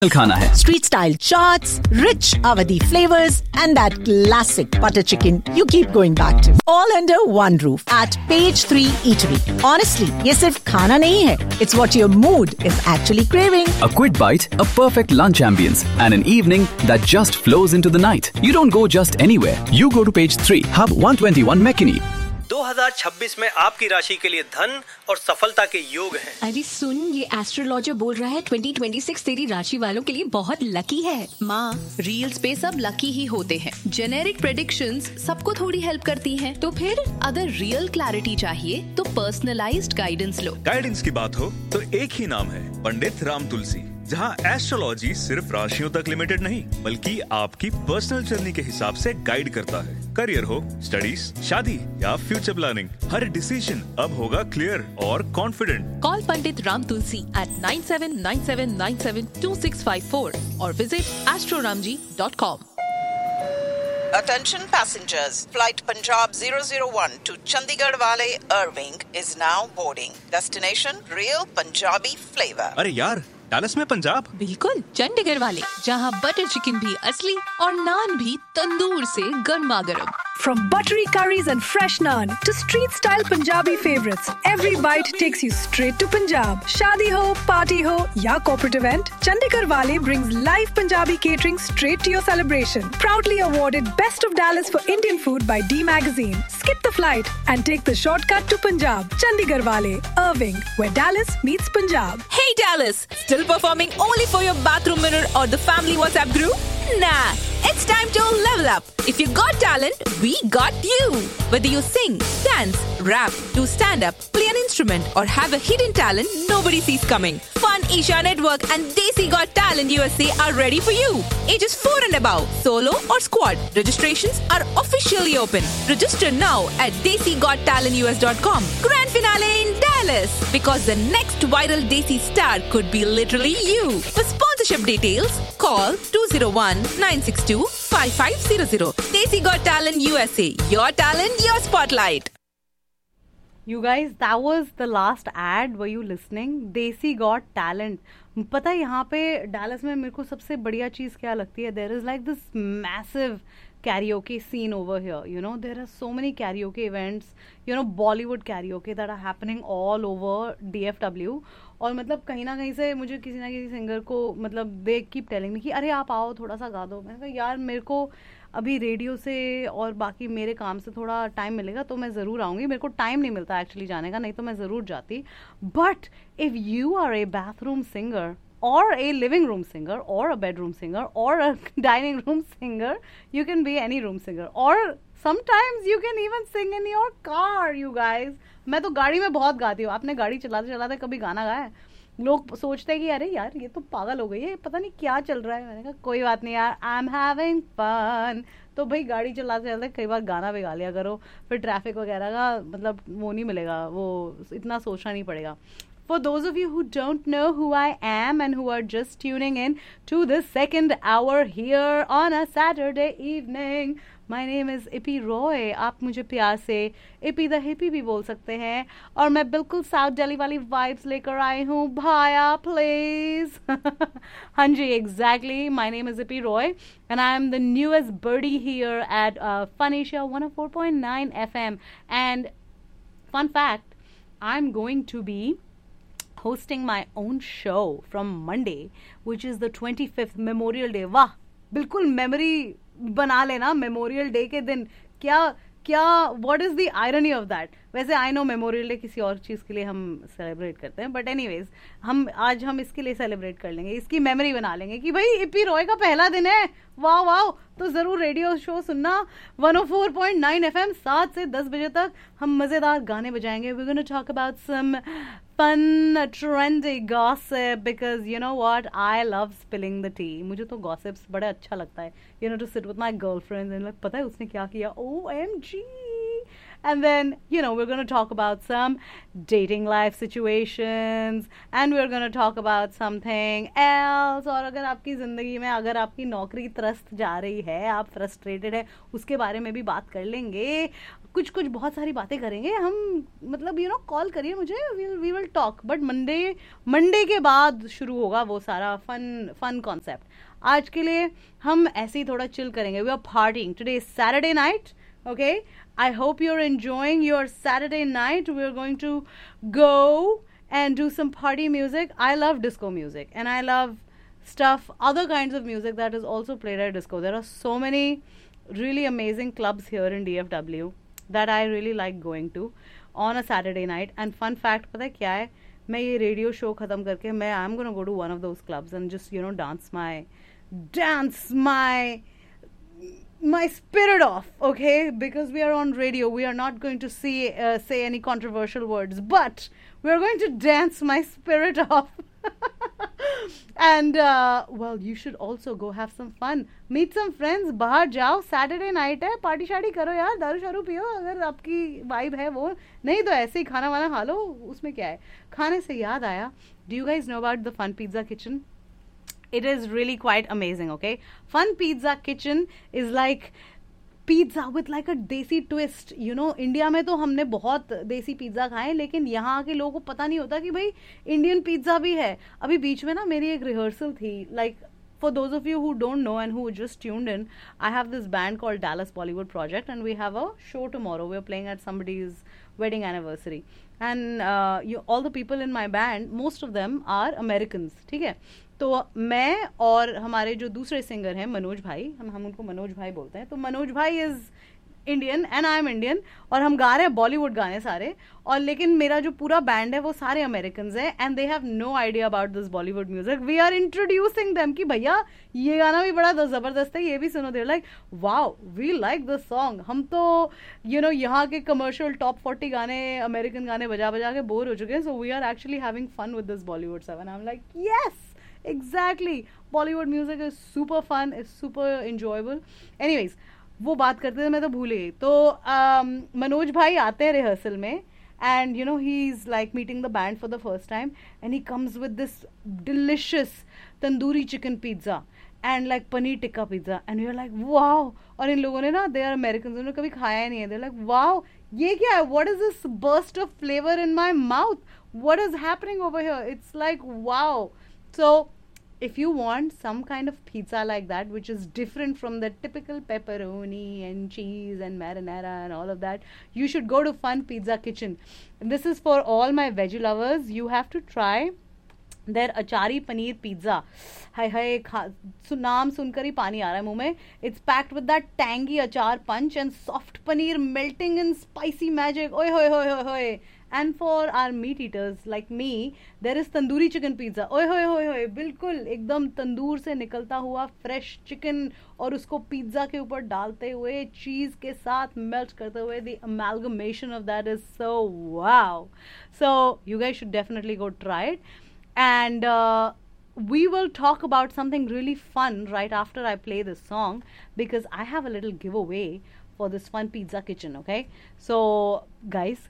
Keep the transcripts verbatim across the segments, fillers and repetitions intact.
खाना है। Street style chaats, rich Awadhi flavors, and that classic butter chicken you keep going back to. All under one roof at Page Three Eatery. Honestly, ये सिर्फ खाना नहीं है. It's what your mood is actually craving. A quick bite, a perfect lunch ambience, and an evening that just flows into the night. You don't go just anywhere. You go to Page Three, Hub one twenty-one Mechini. दो हज़ार छब्बीस में आपकी राशि के लिए धन और सफलता के योग हैं। अरे सुन, ये एस्ट्रोलॉजर बोल रहा है ट्वेंटी ट्वेंटी सिक्स तेरी राशि वालों के लिए बहुत लकी है। माँ, रील्स पे सब लकी ही होते हैं। जेनेरिक प्रेडिक्शंस सबको थोड़ी हेल्प करती हैं। तो फिर अगर रियल क्लैरिटी चाहिए तो पर्सनलाइज्ड गाइडेंस लो। गाइडेंस की बात हो तो एक ही नाम है, पंडित राम तुलसी, जहाँ एस्ट्रोलॉजी सिर्फ राशियों तक लिमिटेड नहीं बल्कि आपकी पर्सनल जर्नी के हिसाब से गाइड करता है। करियर हो, स्टडीज, शादी या फ्यूचर प्लानिंग, हर डिसीजन अब होगा क्लियर और confident. Call Pandit Ram Tulsi eight nine seven nine seven nine seven to six five four और visit astroramji dot com. Attention passengers, flight Punjab zero zero one to Chandigarh Wale Irving is now boarding. Destination Real Punjabi Flavor. अरे यार, Dallas में पंजाब? बिल्कुल, चंडीगढ़ वाले, जहाँ butter chicken भी असली और नान भी तंदूर से गर्मा गर्म। From buttery curries and fresh naan to street-style Punjabi favorites, every bite takes you straight to Punjab. Shadi ho, party ho, ya corporate event, Chandigarh Wale brings live Punjabi catering straight to your celebration. Proudly awarded Best of Dallas for Indian Food by D Magazine. Skip the flight and take the shortcut to Punjab. Chandigarh Wale, Irving, where Dallas meets Punjab. Hey Dallas, still performing only for your bathroom mirror or the family WhatsApp group? Nah, it's time to level up. If you got talent, we got you. Whether you sing, dance, rap, do stand-up, play an instrument, or have a hidden talent nobody sees coming, Fun Isha Network and Desi Got Talent U S A are ready for you. Ages four and above, solo or squad. Registrations are officially open. Register now at desi got talent u s dot com. Grand finale in Dallas. Because the next viral Desi star could be literally you. For sponsorship details, call two zero one nine six two five five zero zero. Desi Got Talent U S A. Your talent, your spotlight. You guys, that was the last ad. Were you listening? Desi Got Talent. पता है यहाँ पे Dallas में मेरे को सबसे बढ़िया चीज़ क्या लगती है? There is like this massive karaoke scene over here. You know, there are so many karaoke events. You know, Bollywood karaoke that are happening all over D F W. और मतलब कहीं ना कहीं से मुझे किसी ना किसी सिंगर को मतलब दे कीप टेलिंग मी कि अरे आप आओ थोड़ा सा गा दो। मैंने कहा यार मेरे को अभी रेडियो से और बाकी मेरे काम से थोड़ा टाइम मिलेगा तो मैं ज़रूर आऊँगी। मेरे को टाइम नहीं मिलता एक्चुअली जाने का, नहीं तो मैं ज़रूर जाती। But if you R A bathroom singer or a living room singer or a bedroom singer or a dining room singer, you can be any room singer or sometimes you can even sing in your car, you guys. मैं तो गाड़ी में बहुत गाती हूँ। आपने गाड़ी चलाते चलाते कभी गाना गाया है? लोग सोचते हैं कि अरे यार ये तो पागल हो गई है, पता नहीं क्या चल रहा है। मैंने कहा कोई बात नहीं यार, आई एम हैविंग फन। तो भाई गाड़ी चलाते चलाते कई बार गाना भी गा लिया करो, फिर ट्रैफिक वगैरह का मतलब वो नहीं मिलेगा, वो इतना सोचना नहीं पड़ेगा। For those of you who don't know who I am and who are just tuning in to the second hour here on a Saturday evening, my name is Ippy Roy. आप मुझे प्यार से Ippy the Hippie भी बोल सकते हैं और मैं बिल्कुल साउथ दिल्ली वाली वाइब्स लेकर आई हूँ। भाया प्लीज। हाँ जी, exactly. My name is Ippy Roy and I am the newest birdie here at uh, Fun Asia one oh four point nine F M. And fun fact, I'm going to be hosting my own show from Monday, which is the twenty-fifth Memorial Day. वाह, बिल्कुल memory बना लेना memorial day के दिन। क्या क्या what is the irony of that? वैसे I know memorial day किसी और चीज़ के लिए हम सेलिब्रेट करते हैं, बट एनीवेज हम आज हम इसके लिए सेलिब्रेट कर लेंगे, इसकी मेमोरी बना लेंगे कि भाई इप्पी रॉय का पहला दिन है। वाह वाह, तो ज़रूर रेडियो शो सुनना one oh four point nine F M। सात से दस बजे तक हम मज़ेदार गाने बजाएंगे। We're going to talk about some fun, trendy gossip because you know what? I love spilling the tea. मुझे तो gossips बड़ा अच्छा लगता है। You know, to sit with my girlfriends and like, पता है उसने क्या किया? O M G! And then, you know, we're going to talk about some dating life situations, and we're going to talk about something else. और अगर आपकी ज़िंदगी में अगर आपकी नौकरी त्रस्त जा रही है, आप फ्रस्ट्रेटेड है, उसके बारे में भी बात कर लेंगे. कुछ कुछ बहुत सारी बातें करेंगे हम. मतलब यू नो कॉल करिए मुझे, we will talk. But Monday Monday के बाद शुरू होगा वो सारा फन फन कॉन्सेप्ट. आज के लिए हम ऐसे ही थोड़ा चिल करेंगे. We are parting today, Saturday night. Okay, I hope you are enjoying your Saturday night. We are going to go and do some party music. I love disco music, and I love stuff, other kinds of music that is also played at disco. There are so many really amazing clubs here in D F W that I really like going to on a Saturday night. And fun fact, पता है क्या है? मैं ये radio show खत्म करके मैं I'm gonna go to one of those clubs and just you know dance my dance my my spirit off, okay? Because we are on radio, we are not going to see uh, say any controversial words, but we are going to dance my spirit off. And uh, well, you should also go have some fun, meet some friends, बाहर जाओ. Saturday night है, party शार्टी करो यार, दारू शारू पियो अगर आपकी vibe है वो. नहीं तो ऐसे ही खाना वाना खा लो, उसमें क्या है. खाने से याद आया, do you guys know about the Fun Pizza Kitchen? It is really quite amazing, okay? Fun Pizza Kitchen is like pizza with like a desi twist. You know, India में तो हमने बहुत देसी पिज्ज़ा खाए, लेकिन यहाँ के लोगों को पता नहीं होता कि भाई इंडियन पिज्ज़ा भी है. अभी बीच में ना मेरी एक रिहर्सल थी. Like for those of you who don't know and who just tuned in, I have this band called Dallas Bollywood Project, and we have a show tomorrow. We're playing at somebody's wedding anniversary. And uh, you, all the people in my band, most of them are Americans, ठीक है. तो मैं और हमारे जो दूसरे singer हैं मनोज भाई, हम हम उनको मनोज भाई बोलते हैं. तो मनोज भाई is Indian and I am Indian, और हम गा रहे हैं बॉलीवुड गाने सारे. और लेकिन मेरा जो पूरा बैंड है वो सारे अमेरिकन हैं, and they have no idea about this Bollywood music. We are introducing them कि भैया ये गाना भी बड़ा ज़बरदस्त है, ये भी सुनो. देर like wow, we like this song. हम तो यू नो यहाँ के कमर्शियल टॉप फोर्टी गाने, अमेरिकन गाने बजा बजा के बोर हो चुके हैं. So we are actually having fun with this Bollywood seven. I am like yes, exactly, Bollywood music is super fun, it's super enjoyable. Anyways, वो बात करते थे, मैं तो भूल गई. तो um, मनोज भाई आते हैं रिहर्सल में, and you know he's like meeting the band for the first time, and he comes with this delicious tandoori chicken pizza and like paneer tikka pizza, and we're like wow. और इन लोगों ने ना, they are Americans, उन्होंने कभी खाया नहीं है. They're like wow, ये क्या है? What is this burst of flavor in my mouth? What is happening over here? It's like wow. So if you want some kind of pizza like that, which is different from the typical pepperoni and cheese and marinara and all of that, you should go to Fun Pizza Kitchen. And this is for all my veggie lovers. You have to try their achari paneer pizza. हाय हाय, नाम सुनकर ही पानी आ रहा है मुंह में. It's packed with that tangy achar punch and soft paneer melting in spicy magic. Oy hoy hoy hoy hoy. And for our meat eaters like me, there is tandoori chicken pizza. ओए होए होए होए, बिल्कुल एकदम तंदूर से निकलता हुआ fresh chicken, और उसको पिज्ज़ा के ऊपर डालते हुए चीज़ के साथ मेल्ट करते हुए, the amalgamation of that is so wow. So you guys should definitely go try it. And uh, we will talk about something really fun right after I play this song, because I have a little giveaway for this Fun Pizza Kitchen, okay? So guys,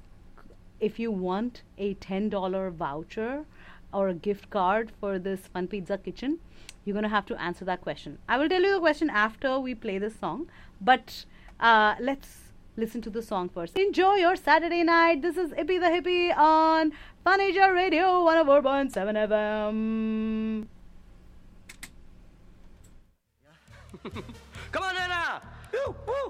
if you want a ten dollars voucher or a gift card for this Fun Pizza Kitchen, you're going to have to answer that question. I will tell you the question after we play this song, but uh, let's listen to the song first. Enjoy your Saturday night. This is Ippy the Hippie on Fun Asia Radio one oh four point seven F M. Come on, Anna! Woo, woo.